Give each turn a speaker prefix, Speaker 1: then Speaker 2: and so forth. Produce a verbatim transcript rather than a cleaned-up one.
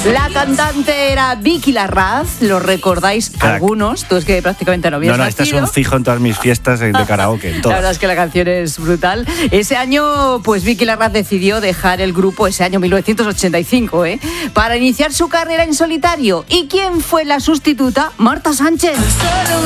Speaker 1: La cantante era Vicky Larraz, ¿lo recordáis?
Speaker 2: Crack.
Speaker 1: Algunos, tú es que prácticamente no habías
Speaker 2: No, no, este es
Speaker 1: nacido.
Speaker 2: un fijo en todas mis fiestas de karaoke, en
Speaker 1: La
Speaker 2: todas.
Speaker 1: verdad es que la canción es brutal. Ese año, pues Vicky Larraz decidió dejar el grupo, ese año mil novecientos ochenta y cinco, ¿eh? para iniciar su carrera en solitario. ¿Y quién fue la sustituta? Marta Sánchez.